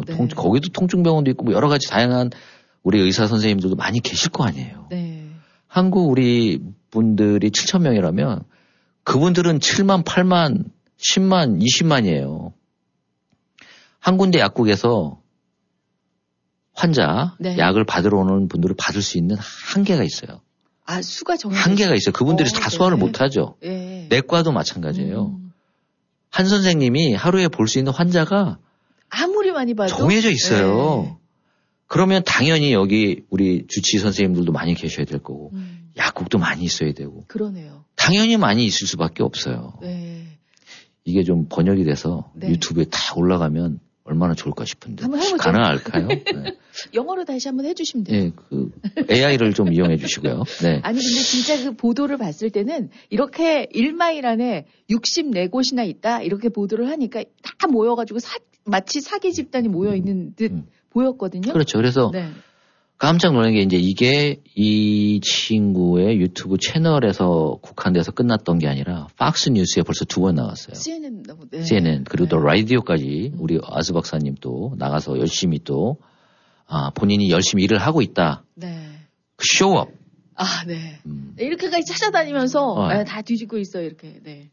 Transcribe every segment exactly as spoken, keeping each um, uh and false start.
뭐 네. 통, 거기도 통증병원도 있고 뭐 여러 가지 다양한 우리 의사 선생님들도 많이 계실 거 아니에요. 네. 한국 우리 분들이 칠천 명이라면 그분들은 칠만, 팔만, 십만, 이십만이에요. 한 군데 약국에서 환자 네. 약을 받으러 오는 분들을 받을 수 있는 한계가 있어요. 아, 수가 정해져 한계가 있어요. 그분들이 어, 다 소화를 네. 못 하죠. 네. 내과도 마찬가지예요. 음. 한 선생님이 하루에 볼 수 있는 환자가 아무리 많이 봐도 정해져 있어요. 네. 그러면 당연히 여기 우리 주치의 선생님들도 많이 계셔야 될 거고 음. 약국도 많이 있어야 되고 그러네요. 당연히 많이 있을 수밖에 없어요. 네. 이게 좀 번역이 돼서 네. 유튜브에 다 올라가면 얼마나 좋을까 싶은데 한번 해보죠. 가능할까요? 네. 영어로 다시 한번 해주시면 돼요. 네, 그 에이아이를 좀 이용해 주시고요. 네. 아니 근데 진짜 그 보도를 봤을 때는 이렇게 일 마일 안에 육십사 곳이나 있다 이렇게 보도를 하니까 다 모여가지고 사, 마치 사기 집단이 모여 있는 듯 음. 보였거든요. 그렇죠. 그래서 네. 깜짝 놀란 게 이제 이게 이 친구의 유튜브 채널에서 국한돼서 끝났던 게 아니라 박스 뉴스에 벌써 두 번 나왔어요. 씨엔엔, 네. 씨엔엔 그리고 또 네. 라디오까지 음. 우리 아스 박사님 또 나가서 열심히 또 아, 본인이 열심히 일을 하고 있다. 네. 쇼업. 아, 네. 음. 이렇게까지 찾아다니면서 어. 네, 다 뒤지고 있어요, 이렇게. 네.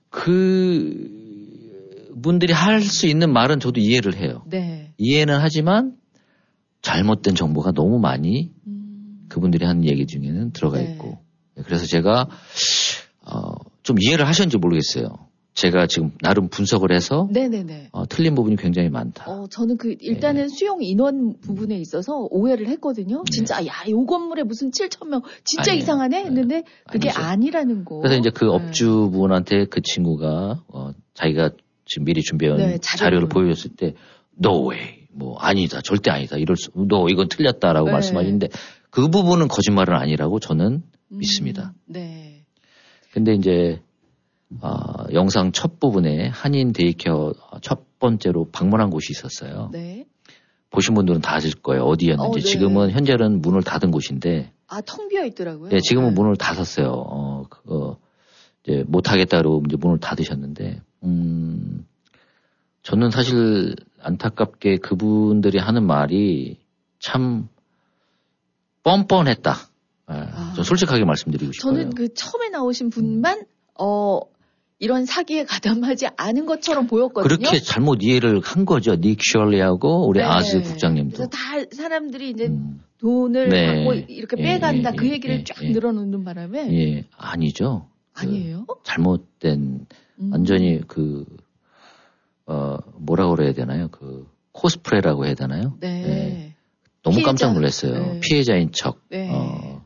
그 분들이 할 수 있는 말은 저도 이해를 해요. 네. 이해는 하지만 잘못된 정보가 너무 많이 음. 그분들이 하는 얘기 중에는 들어가 네. 있고. 그래서 제가 어, 좀 이해를 하셨는지 모르겠어요. 제가 지금 나름 분석을 해서 네네네. 어, 틀린 부분이 굉장히 많다. 어, 저는 그, 일단은 네. 수용 인원 부분에 있어서 오해를 했거든요. 네. 진짜, 야, 요 건물에 무슨 칠천 명, 진짜 아니에요. 이상하네? 했는데, 그게 아니죠. 아니라는 거. 그래서 이제 그 네. 업주분한테 그 친구가 어, 자기가 지금 미리 준비한 네, 자료를 자료를. 보여줬을 때 no way 뭐 아니다 절대 아니다 이럴 수 너 이건 틀렸다라고 네. 말씀하시는데 그 부분은 거짓말은 아니라고 저는 음, 믿습니다. 네. 근데 이제 어, 영상 첫 부분에 한인 데이케어 첫 번째로 방문한 곳이 있었어요. 네. 보신 분들은 다 아실 거예요. 어디였는지. 어, 네. 지금은 현재는 문을 닫은 곳인데 아, 텅 비어 있더라고요. 네, 지금은 네. 문을 닫았어요. 어, 그거 이제 못하겠다고 이제 문을 닫으셨는데, 음, 저는 사실 안타깝게 그분들이 하는 말이 참 뻔뻔했다. 예, 아. 전 솔직하게 말씀드리고 싶어요. 저는 그 처음에 나오신 분만, 어, 이런 사기에 가담하지 않은 것처럼 보였거든요. 그렇게 잘못 이해를 한 거죠. 닉 셜리하고 우리 네. 아즈 국장님도. 그래서 다 사람들이 이제 음, 돈을 네. 받고 이렇게 예, 빼간다. 예, 그 예, 얘기를 예, 쫙 예. 늘어놓는 바람에. 예, 아니죠. 그 아니에요? 잘못된 음. 완전히 그, 어, 뭐라고 그래야 되나요? 그, 코스프레라고 해야 되나요? 네. 예. 너무 피해자. 깜짝 놀랐어요. 네. 피해자인 척. 네. 어,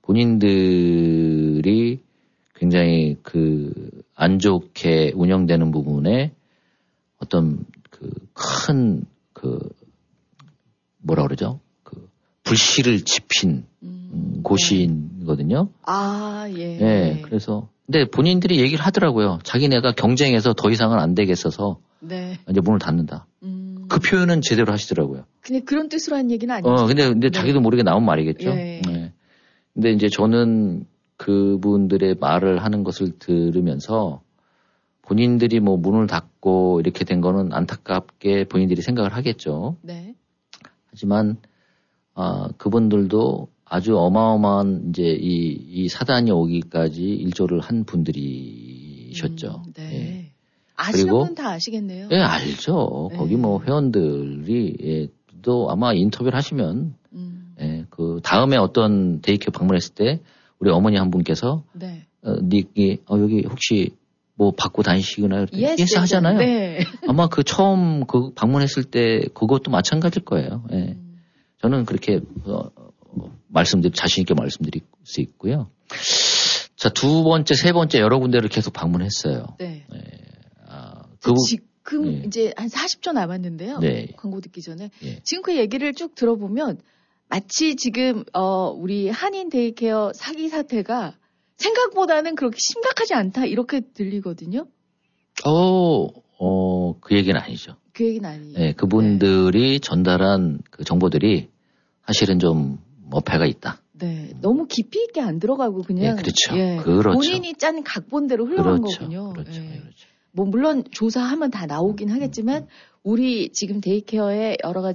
본인들이 굉장히 그, 안 좋게 운영되는 부분에 어떤 그, 큰, 그, 뭐라 그러죠? 그, 불씨를 지핀 음. 음, 곳이거든요. 아, 예. 예, 그래서 근데 본인들이 얘기를 하더라고요. 자기네가 경쟁해서 더 이상은 안 되겠어서 네. 이제 문을 닫는다. 음. 그 표현은 제대로 하시더라고요. 그냥 그런 뜻으로 한 얘기는 아니죠. 어, 근데 근데 네. 자기도 모르게 나온 말이겠죠. 예. 네. 근데 이제 저는 그분들의 말을 하는 것을 들으면서 본인들이 뭐 문을 닫고 이렇게 된 거는 안타깝게 본인들이 생각을 하겠죠. 네. 하지만 아, 그분들도 아주 어마어마한 이제 이, 이 사단이 오기까지 일조를 한 분들이셨죠. 음, 네. 예. 아시는 그리고- 분 다 아시겠네요. 예, 알죠. 네. 거기 뭐 회원들이 예, 또 아마 인터뷰를 하시면 음, 예, 그 다음에 어떤 데이케어 방문했을 때 우리 어머니 한 분께서 네. 어, 닉이 어, 여기 혹시 뭐 받고 다니시나요? Yes, 예스 하잖아요. 네. 아마 그 처음 그 방문했을 때 그것도 마찬가지일 거예요. 예. 음, 저는 그렇게 어, 어, 말씀드리 자신 있게 말씀드릴 수 있고요. 자, 두 번째, 세 번째 여러 군데를 계속 방문했어요. 네. 아, 저 그 지금 예. 이제 한 사십 초 남았는데요. 네. 광고 듣기 전에. 예. 지금 그 얘기를 쭉 들어보면 마치 지금 어 우리 한인 데이케어 사기 사태가 생각보다는 그렇게 심각하지 않다 이렇게 들리거든요. 어, 어, 그 얘기는 아니죠. 그 얘기는 아니에요. 예, 그분들이 전달한 그 정보들이 사실은 좀 어폐가 있다. 네, 너무 깊이 있게 안 들어가고 그냥 예, 그렇죠. 예, 그렇죠. 본인이 짠 각본대로 흘러간 그렇죠. 거군요. 그렇죠. 예. 그렇죠. 뭐 물론 조사하면 다 나오긴 하겠지만 우리 지금 데이케어의 여러 가지